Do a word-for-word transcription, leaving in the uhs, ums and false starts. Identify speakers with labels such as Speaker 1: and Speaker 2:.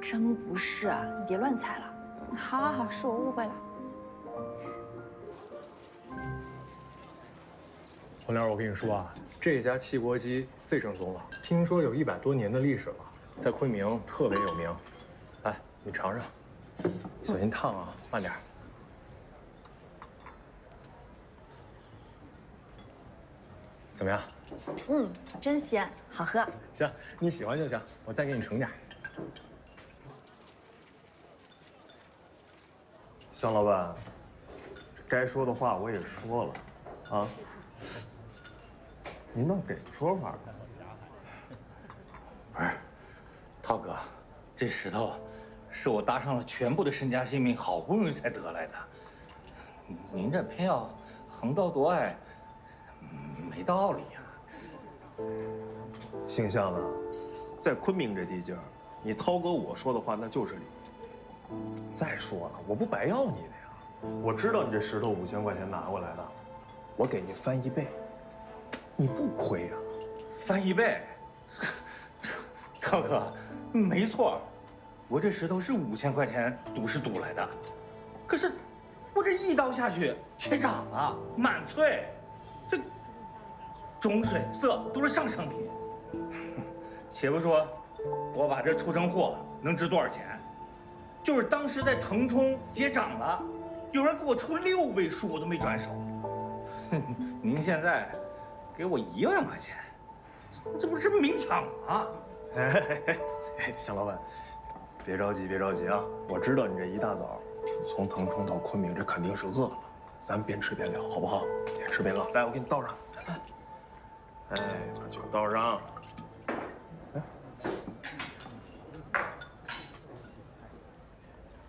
Speaker 1: 真不是啊，你别乱猜了。
Speaker 2: 好，好，好，是我误会了。
Speaker 3: 红莲，我跟你说啊，这家汽锅鸡最正宗了，听说有一百多年的历史了，在昆明特别有名。来，你尝尝，小心烫啊，慢点。怎么样？
Speaker 1: 嗯，真鲜，好喝。
Speaker 3: 行，你喜欢就行，我再给你盛点。
Speaker 4: 向老板，该说的话我也说了，啊，您倒给个说法。
Speaker 5: 不是，涛哥，这石头是我搭上了全部的身家性命，好不容易才得来的。您这偏要横刀夺爱，没道理呀。
Speaker 4: 姓向的，在昆明这地界儿，你涛哥我说的话那就是理。再说了，我不白要你的呀，我知道你这石头五千块钱拿过来的，我给你翻一倍，你不亏呀。
Speaker 5: 翻一倍，涛哥，没错，我这石头是五千块钱赌是赌来的，可是我这一刀下去切涨了，满脆，这种水色都是上乘品。且不说我把这出成货能值多少钱，就是当时在腾冲结账了，有人给我出六位数，我都没转手。您现在给我一万块钱，这不是明抢吗？
Speaker 4: 哎，向老板，别着急，别着急啊！我知道你这一大早从腾冲到昆明，这肯定是饿了，咱边吃边聊，好不好？边吃边聊。来，我给你倒上。哎，把酒倒上。